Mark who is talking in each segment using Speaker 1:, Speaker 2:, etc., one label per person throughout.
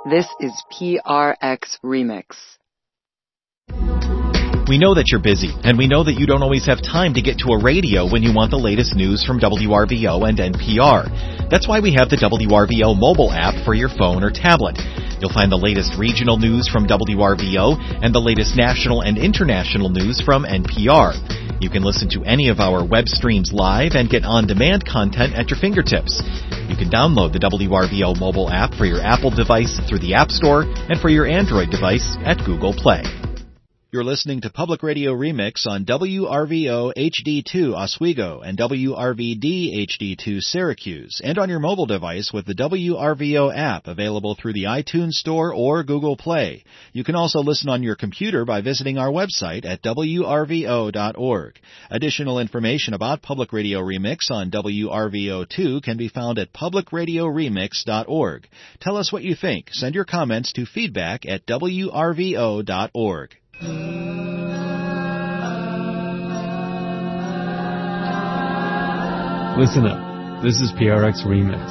Speaker 1: This is PRX Remix.
Speaker 2: We know that you're busy, and we know that you don't always have time to get to a radio when you want the latest news from WRVO and NPR. That's why we have the WRVO mobile app for your phone or tablet. You'll find the latest regional news from WRVO and the latest national and international news from NPR. You can listen to any of our web streams live and get on-demand content at your fingertips. You can download the WRVO mobile app for your Apple device through the App Store and for your Android device at Google Play. You're listening to Public Radio Remix on WRVO HD2 Oswego and WRVD HD2 Syracuse, and on your mobile device with the WRVO app available through the iTunes Store or Google Play. You can also listen on your computer by visiting our website at WRVO.org. Additional information about Public Radio Remix on WRVO2 can be found at publicradioremix.org. Tell us what you think. Send your comments to feedback at WRVO.org.
Speaker 3: Listen up. This is PRX Remix.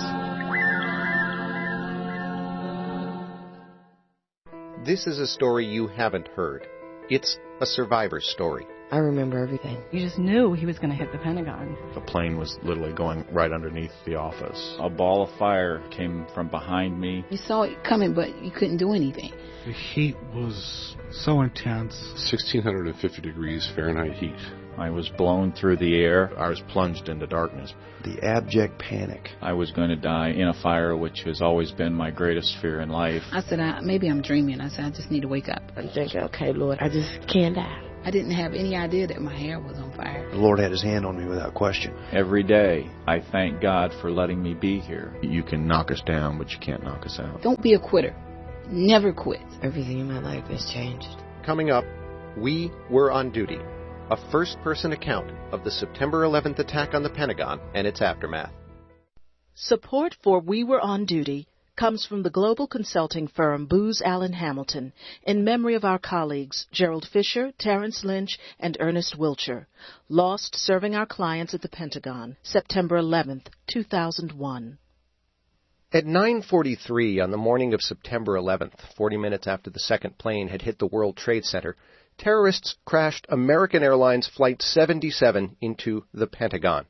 Speaker 4: This is a story you haven't heard. It's a survivor's story.
Speaker 5: I remember everything.
Speaker 6: You just knew he was going to hit the Pentagon.
Speaker 7: The plane was literally going right underneath the office.
Speaker 8: A ball of fire came from behind me.
Speaker 9: You saw it coming, but you couldn't do anything.
Speaker 10: The heat was so intense.
Speaker 11: 1,650 degrees Fahrenheit heat.
Speaker 8: I was blown through the air.
Speaker 7: I was plunged into darkness.
Speaker 12: The abject panic.
Speaker 8: I was going to die in a fire, which has always been my greatest fear in life.
Speaker 9: I said, maybe I'm dreaming. I said, I just need to wake up.
Speaker 5: I'm thinking, okay, Lord, I just can't die.
Speaker 9: I didn't have any idea that my hair was on fire.
Speaker 12: The Lord had his hand on me without question.
Speaker 8: Every day, I thank God for letting me be here.
Speaker 7: You can knock us down, but you can't knock us out.
Speaker 9: Don't be a quitter. Never quit.
Speaker 5: Everything in my life has changed.
Speaker 4: Coming up, We Were on Duty, a first-person account of the September 11th attack on the Pentagon and its aftermath.
Speaker 13: Support for We Were on Duty comes from the global consulting firm Booz Allen Hamilton in memory of our colleagues Gerald Fisher, Terrence Lynch, and Ernest Wiltshire, lost serving our clients at the Pentagon, September 11th, 2001.
Speaker 4: At 9:43 on the morning of September 11th, 40 minutes after the second plane had hit the World Trade Center, terrorists crashed American Airlines Flight 77 into the Pentagon.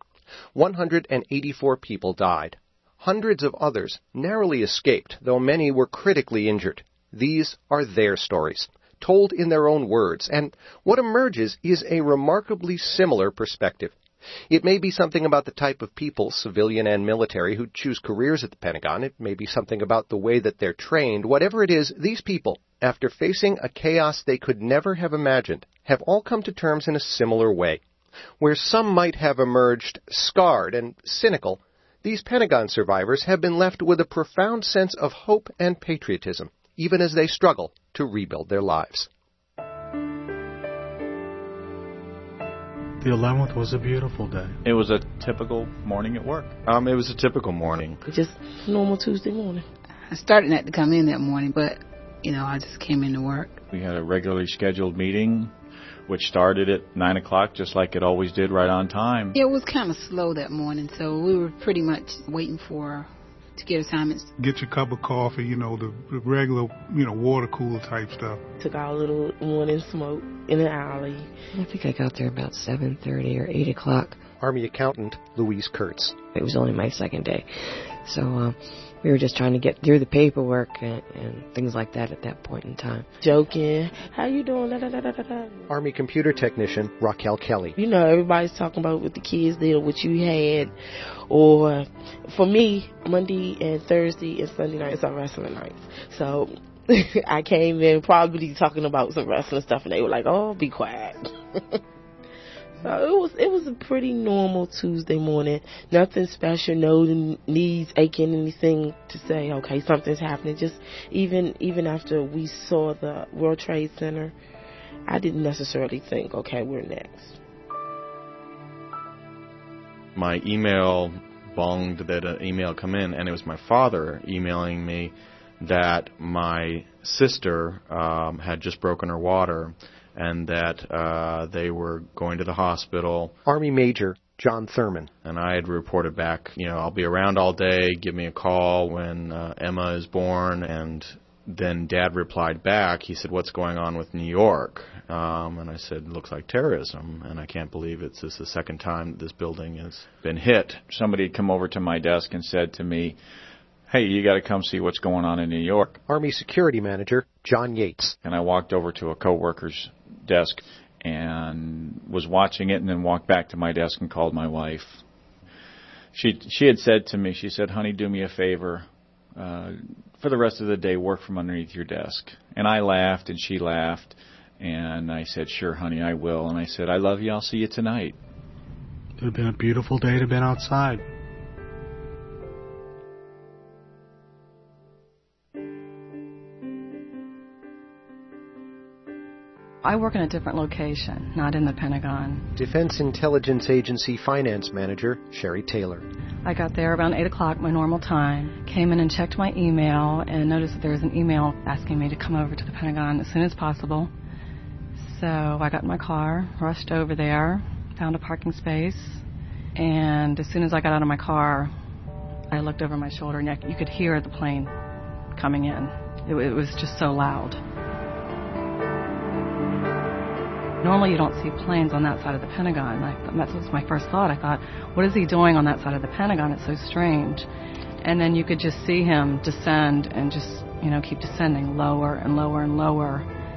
Speaker 4: 184 people died. Hundreds of others narrowly escaped, though many were critically injured. These are their stories, told in their own words, and what emerges is a remarkably similar perspective. It may be something about the type of people, civilian and military, who choose careers at the Pentagon. It may be something about the way that they're trained. Whatever it is, these people, after facing a chaos they could never have imagined, have all come to terms in a similar way. Where some might have emerged scarred and cynical, these Pentagon survivors have been left with a profound sense of hope and patriotism, even as they struggle to rebuild their lives.
Speaker 10: The 11th was a beautiful day.
Speaker 8: It was a typical morning at work.
Speaker 7: It was a typical morning.
Speaker 5: Just normal Tuesday morning.
Speaker 9: I started not to come in that morning, but, I just came into work.
Speaker 8: We had a regularly scheduled meeting, which started at 9 o'clock, just like it always did, right on time.
Speaker 9: It was kind of slow that morning, so we were pretty much waiting to get assignments.
Speaker 10: Get your cup of coffee, the regular, water cooler type stuff.
Speaker 5: Took our little morning smoke in an alley. I think I got there about 7:30 or 8 o'clock.
Speaker 4: Army accountant Louise Kurtz.
Speaker 5: It was only my second day, so we were just trying to get through the paperwork and things like that at that point in time. Joking, how you doing? Da, da, da, da, da.
Speaker 4: Army computer technician Raquel Kelly.
Speaker 5: Everybody's talking about what the kids did or what you had. Or for me, Monday and Thursday and Sunday nights are wrestling nights. So I came in probably talking about some wrestling stuff, and they were like, "Oh, be quiet." So it was a pretty normal Tuesday morning. Nothing special, no knees aching, anything to say, okay, something's happening. Just even after we saw the World Trade Center, I didn't necessarily think, okay, we're next.
Speaker 7: My email bonged that an email come in, and it was my father emailing me that my sister had just broken her water, and that they were going to the hospital.
Speaker 4: Army Major John Thurman.
Speaker 7: And I had reported back, I'll be around all day, give me a call when Emma is born. And then Dad replied back. He said, "What's going on with New York?" And I said, "Looks like terrorism." And I can't believe this is the second time this building has been hit.
Speaker 8: Somebody had come over to my desk and said to me, "Hey, you got to come see what's going on in New York."
Speaker 4: Army Security Manager John Yates.
Speaker 8: And I walked over to a coworker's desk and was watching it, and then walked back to my desk and called my wife. She had said to me, she said, "Honey, do me a favor. For the rest of the day, work from underneath your desk." And I laughed, and she laughed, and I said, "Sure, honey, I will." And I said, "I love you. I'll see you tonight."
Speaker 10: It would have been a beautiful day to have been outside.
Speaker 6: I work in a different location, not in the Pentagon.
Speaker 4: Defense Intelligence Agency Finance Manager Sherry Taylor.
Speaker 6: I got there around 8 o'clock, my normal time, came in and checked my email and noticed that there was an email asking me to come over to the Pentagon as soon as possible. So I got in my car, rushed over there, found a parking space, and as soon as I got out of my car, I looked over my shoulder and you could hear the plane coming in. It was just so loud. Normally you don't see planes on that side of the Pentagon. That was my first thought. I thought, what is he doing on that side of the Pentagon? It's so strange. And then you could just see him descend and just, keep descending lower and lower and lower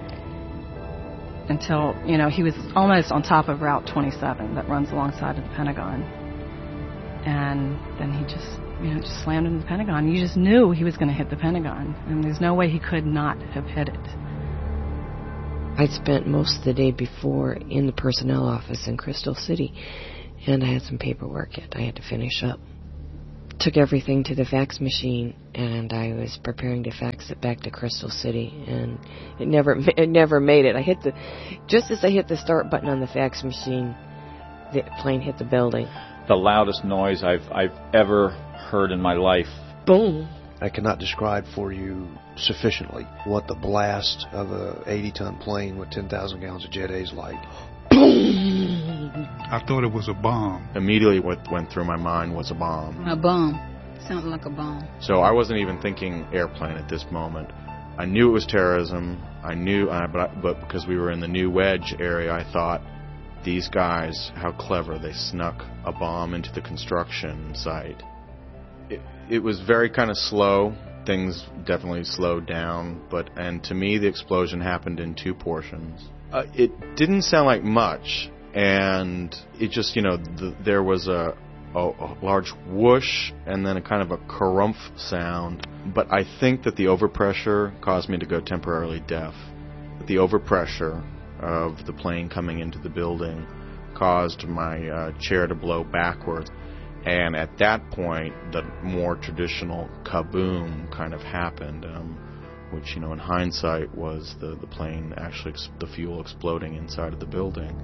Speaker 6: until, he was almost on top of Route 27 that runs alongside of the Pentagon. And then he just slammed into the Pentagon. You just knew he was going to hit the Pentagon. And there's no way he could not have hit it.
Speaker 5: I'd spent most of the day before in the personnel office in Crystal City, and I had some paperwork I had to finish up. Took everything to the fax machine, and I was preparing to fax it back to Crystal City, and it never made it. Just as I hit the start button on the fax machine, the plane hit the building.
Speaker 8: The loudest noise I've ever heard in my life.
Speaker 5: Boom.
Speaker 12: I cannot describe for you sufficiently what the blast of a 80-ton plane with 10,000 gallons of Jet A is like.
Speaker 10: I thought it was a bomb.
Speaker 7: Immediately what went through my mind was a bomb.
Speaker 9: A bomb. Sounded like a bomb.
Speaker 7: So I wasn't even thinking airplane at this moment. I knew it was terrorism. I knew, but because we were in the New Wedge area, I thought, these guys, how clever, they snuck a bomb into the construction site. It was very kind of slow. Things definitely slowed down, and to me the explosion happened in two portions. It didn't sound like much, and it just, there was a large whoosh and then a kind of a karumph sound. But I think that the overpressure caused me to go temporarily deaf. The overpressure of the plane coming into the building caused my chair to blow backwards. And at that point, the more traditional kaboom kind of happened, which, in hindsight was the plane actually, the fuel exploding inside of the building.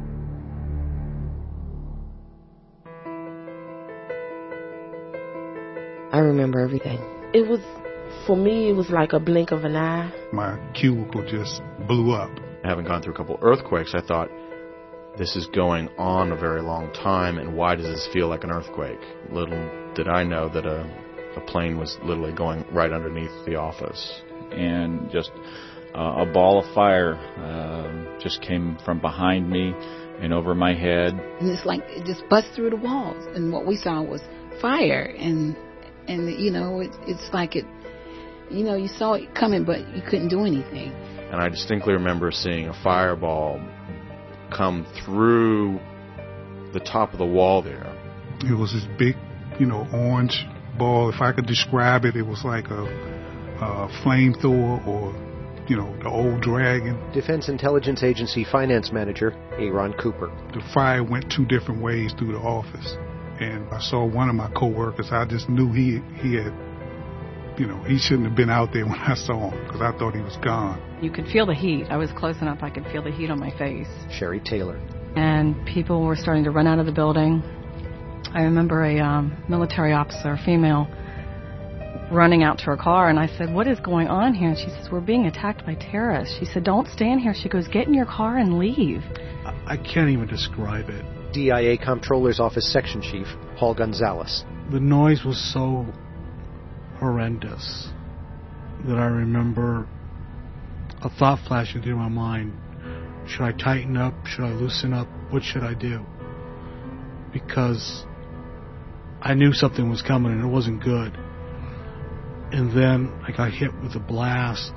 Speaker 5: I remember everything. For me, it was like a blink of an eye.
Speaker 10: My cubicle just blew up.
Speaker 7: Having gone through a couple earthquakes, I thought, this is going on a very long time, and why does this feel like an earthquake? Little did I know that a plane was literally going right underneath the office.
Speaker 8: And just a ball of fire just came from behind me and over my head.
Speaker 9: And it's like it just bust through the walls, and what we saw was fire, and it's like it, you saw it coming, but you couldn't do anything.
Speaker 7: And I distinctly remember seeing a fireball come through the top of the wall there.
Speaker 10: It was this big, orange ball. If I could describe it, it was like a flamethrower or, the old dragon.
Speaker 4: Defense Intelligence Agency Finance Manager Aaron Cooper.
Speaker 10: The fire went two different ways through the office. And I saw one of my coworkers. I just knew he had, he shouldn't have been out there when I saw him, because I thought he was gone.
Speaker 6: You could feel the heat. I was close enough I could feel the heat on my face.
Speaker 4: Sherry Taylor.
Speaker 6: And people were starting to run out of the building. I remember a military officer, female, running out to her car, and I said, "What is going on here?" And she says, "We're being attacked by terrorists." She said, "Don't stand here." She goes, "Get in your car and leave."
Speaker 14: I can't even describe it.
Speaker 4: DIA Comptroller's Office Section Chief Paul Gonzalez.
Speaker 14: The noise was so horrendous. that I remember a thought flashing through my mind. Should I tighten up? Should I loosen up? What should I do? Because I knew something was coming and it wasn't good. And then I got hit with a blast.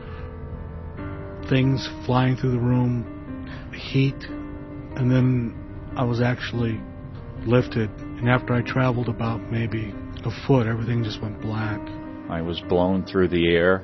Speaker 14: Things flying through the room, heat, and then I was actually lifted. And after I traveled about maybe a foot, everything just went black.
Speaker 8: I was blown through the air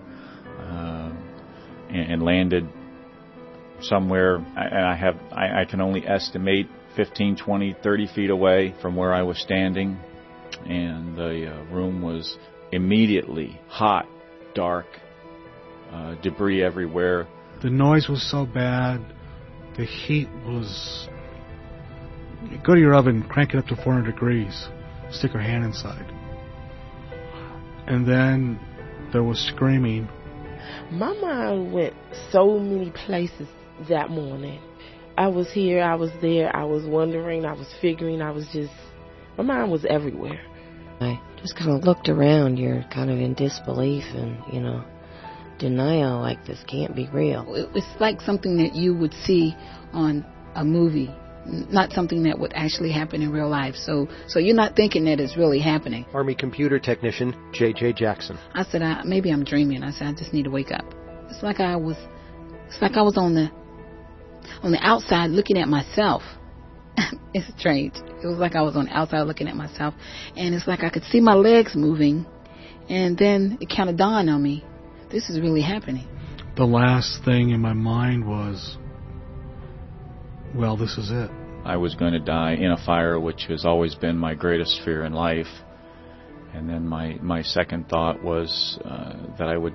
Speaker 8: and landed somewhere. I can only estimate 15, 20, 30 feet away from where I was standing, and the room was immediately hot, dark, debris everywhere.
Speaker 14: The noise was so bad. The heat was... Go to your oven, crank it up to 400 degrees, stick your hand inside. And then there was screaming.
Speaker 5: My mind went so many places that morning. I was here, I was there, I was wondering, I was figuring, my mind was everywhere.
Speaker 15: I just kind of looked around. You're kind of in disbelief and, denial, like this can't be real.
Speaker 9: It's like something that you would see on a movie, not something that would actually happen in real life. So you're not thinking that it's really happening.
Speaker 4: Army computer technician J.J. Jackson.
Speaker 9: I said, maybe I'm dreaming. I said, I just need to wake up. It's like I was on the outside looking at myself. It's strange. It was like I was on the outside looking at myself, and it's like I could see my legs moving, and then it kind of dawned on me, this is really happening.
Speaker 14: The last thing in my mind was, well, this is it.
Speaker 8: I was going to die in a fire, which has always been my greatest fear in life. And then my second thought was that I would